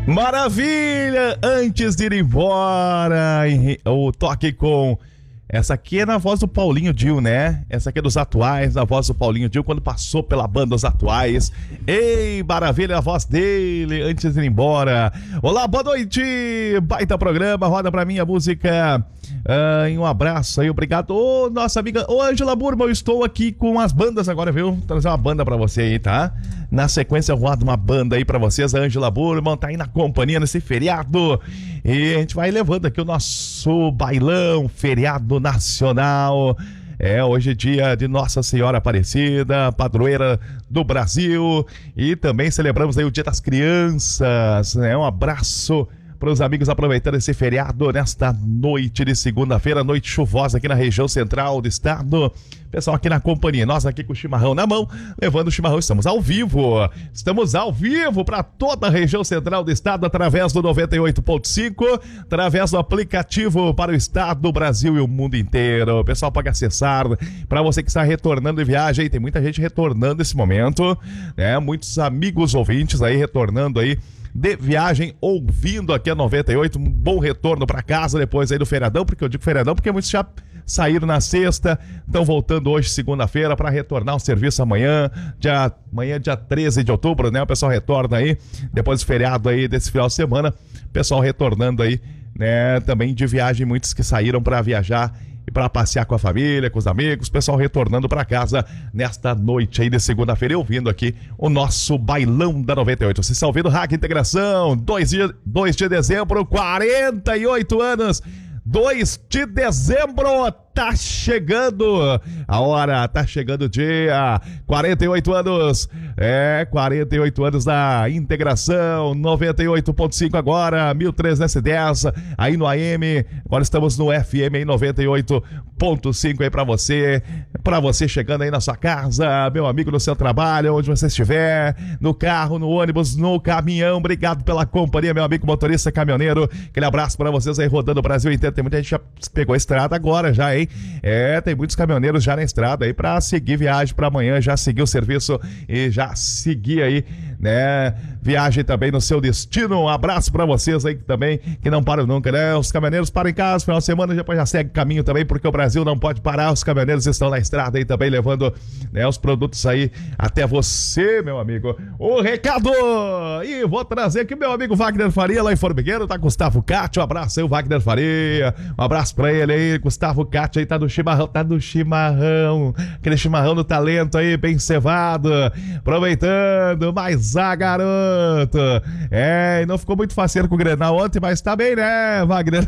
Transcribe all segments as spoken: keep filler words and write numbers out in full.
Maravilha! Antes de ir embora, eu tô aqui com... Essa aqui é na voz do Paulinho Dil, né? Essa aqui é dos Atuais, na voz do Paulinho Dil, quando passou pela banda Os Atuais. Ei, maravilha, a voz dele, antes de ir embora. Olá, boa noite! Baita programa, roda pra mim a música. Ah, e um abraço aí, obrigado. Ô, nossa amiga, ô Ângela Burma, eu estou aqui com as bandas agora, viu? Vou trazer uma banda pra você aí, tá? Na sequência eu rodo uma banda aí pra vocês. A Ângela Burma tá aí na companhia nesse feriado. E a gente vai levando aqui o nosso bailão, feriado nacional. É, hoje é dia de Nossa Senhora Aparecida, padroeira do Brasil. E também celebramos aí o Dia das Crianças, né? Um abraço para os amigos aproveitando esse feriado nesta noite de segunda-feira, noite chuvosa aqui na região central do estado. Pessoal aqui na companhia, nós aqui com o chimarrão na mão, levando o chimarrão, estamos ao vivo. Estamos ao vivo para toda a região central do estado através do noventa e oito ponto cinco, através do aplicativo para o estado, do Brasil e o mundo inteiro. O pessoal pode acessar, para você que está retornando de viagem, tem muita gente retornando nesse momento, né? Muitos amigos ouvintes aí retornando aí de viagem, ouvindo aqui a noventa e oito, um bom retorno para casa depois aí do feriadão, porque eu digo feriadão porque muitos já saíram na sexta, estão voltando hoje segunda-feira para retornar ao serviço amanhã, dia, amanhã dia treze de outubro, né? O pessoal retorna aí, depois do feriado aí desse final de semana, o pessoal retornando aí, né? Também de viagem, muitos que saíram para viajar e para passear com a família, com os amigos, pessoal retornando para casa nesta noite aí de segunda-feira, ouvindo aqui o nosso bailão da noventa e oito. Vocês estão ouvindo Rádio Integração, dois de dezembro, quarenta e oito anos, dois de dezembro, tá chegando a hora, tá chegando o dia, quarenta e oito anos, é, quarenta e oito anos da Integração, noventa e oito ponto cinco agora, mil trezentos e dez, aí no A M, agora estamos no F M aí, noventa e oito ponto cinco aí pra você, pra você chegando aí na sua casa, meu amigo, no seu trabalho, onde você estiver, no carro, no ônibus, no caminhão, obrigado pela companhia, meu amigo motorista caminhoneiro, aquele abraço pra vocês aí rodando o Brasil inteiro, tem muita gente que já pegou a estrada agora já, hein? É, tem muitos caminhoneiros já na estrada aí pra seguir viagem pra amanhã, já seguir o serviço e já seguir aí, né? Viagem também no seu destino. Um abraço pra vocês aí também, que não param nunca, né? Os caminhoneiros param em casa, final de semana depois já segue caminho também, porque o Brasil não pode parar, os caminhoneiros estão na estrada aí também, levando, né, os produtos aí até você, meu amigo. O recado! E vou trazer aqui meu amigo Wagner Faria, lá em Formigueiro, tá Gustavo Catti, um abraço aí, o Wagner Faria, um abraço pra ele aí, Gustavo Catti aí, tá do chimarrão, tá do chimarrão, aquele chimarrão do talento aí, bem cevado, aproveitando, mais a garoto. É, e não ficou muito faceiro com o Grenal ontem, mas tá bem, né, Wagner?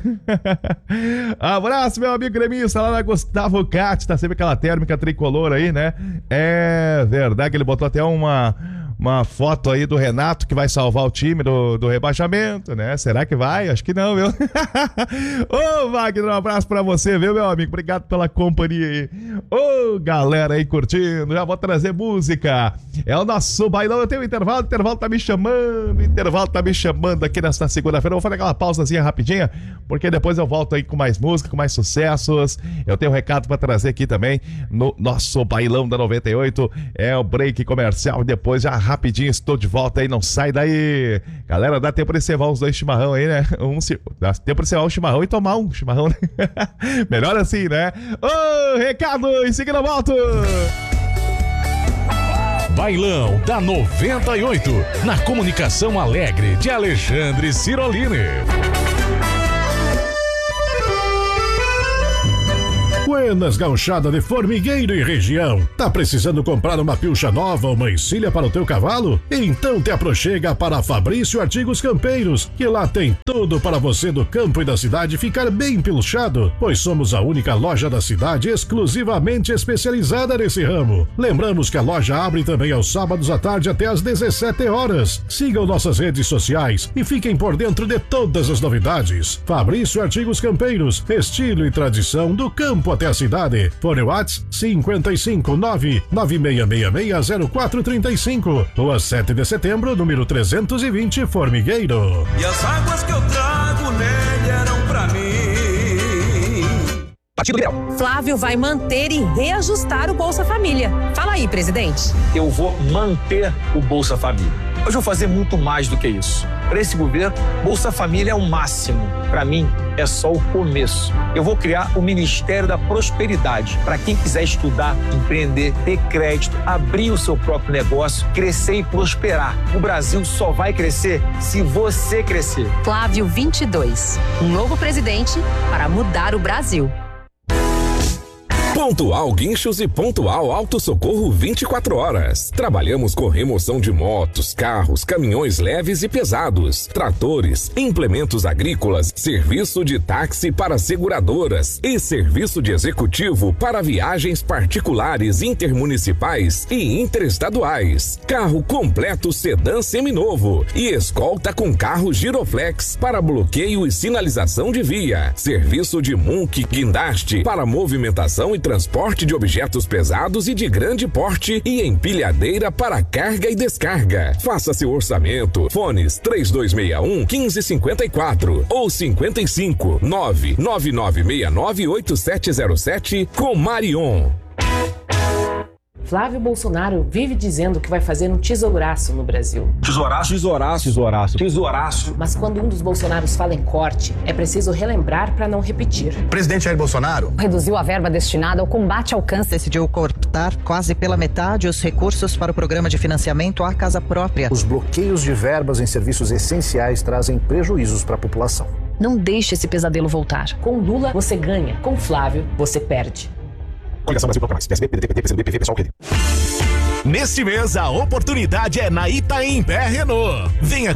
Abraço, meu amigo gremista, lá na Gustavo Catti, tá sempre aquela térmica tricolor aí, né? É verdade que ele botou até uma... Uma foto aí do Renato que vai salvar o time do, do rebaixamento, né? Será que vai? Acho que não, viu? Ô, Wagner, um abraço pra você, viu, meu amigo? Obrigado pela companhia aí. Ô, galera aí curtindo, já vou trazer música. É o nosso bailão, eu tenho um intervalo, o intervalo tá me chamando, o intervalo tá me chamando aqui nesta segunda-feira. Eu vou fazer aquela pausazinha rapidinha, porque depois eu volto aí com mais música, com mais sucessos. Eu tenho um recado pra trazer aqui também no nosso bailão da noventa e oito. É o break comercial e depois já rapidinho, estou de volta aí, não sai daí. Galera, dá tempo de cevar os dois chimarrão aí, né? Um, dá tempo de cevar um chimarrão e tomar um chimarrão, né? Melhor assim, né? Ô, recado, em seguida eu volto. Bailão da noventa e oito, na comunicação alegre de Alexandre Cirolini. Buenas Gauchada de Formigueiro e região. Tá precisando comprar uma pilcha nova ou uma encilha para o teu cavalo? Então te aproxega para Fabrício Artigos Campeiros, que lá tem tudo para você do campo e da cidade ficar bem pilchado, pois somos a única loja da cidade exclusivamente especializada nesse ramo. Lembramos que a loja abre também aos sábados à tarde até às dezessete horas. Sigam nossas redes sociais e fiquem por dentro de todas as novidades. Fabrício Artigos Campeiros, estilo e tradição do campo até a cidade. Fone WhatsApp cinco cinco nove nove seis seis seis zero quatro três cinco. Rua sete de setembro, número trezentos e vinte, Formigueiro. E as águas que eu trago nele eram pra mim. Partido Liberal. Flávio vai manter e reajustar o Bolsa Família. Fala aí, presidente. Eu vou manter o Bolsa Família. Hoje eu vou fazer muito mais do que isso. Para esse governo, Bolsa Família é o máximo. Para mim, é só o começo. Eu vou criar o Ministério da Prosperidade para quem quiser estudar, empreender, ter crédito, abrir o seu próprio negócio, crescer e prosperar. O Brasil só vai crescer se você crescer. Flávio vinte e dois, um novo presidente para mudar o Brasil. Pontual Guinchos e Pontual Auto Socorro vinte e quatro horas. Trabalhamos com remoção de motos, carros, caminhões leves e pesados, tratores, implementos agrícolas, serviço de táxi para seguradoras e serviço de executivo para viagens particulares, intermunicipais e interestaduais. Carro completo sedã seminovo e escolta com carro giroflex para bloqueio e sinalização de via. Serviço de M U N C guindaste para movimentação e transporte de objetos pesados e de grande porte e empilhadeira para carga e descarga. Faça seu orçamento. Fones três dois seis um, um cinco cinco quatro ou cinquenta e cinco, nove nove nove seis nove oito sete zero sete com Marion. Flávio Bolsonaro vive dizendo que vai fazer um tesouraço no Brasil. Tesouraço? Tesouraço. Tesouraço. Tesouraço. Mas quando um dos Bolsonaros fala em corte, é preciso relembrar para não repetir. O presidente Jair Bolsonaro reduziu a verba destinada ao combate ao câncer. Decidiu cortar quase pela metade os recursos para o programa de financiamento à casa própria. Os bloqueios de verbas em serviços essenciais trazem prejuízos para a população. Não deixe esse pesadelo voltar. Com Lula, você ganha. Com Flávio, você perde. Coligação Brasil Proclamais, P S B, P D T, P T, P C do B, P V, Pessoal, P D. Neste mês, a oportunidade é na Itaim Pé Renault. Venha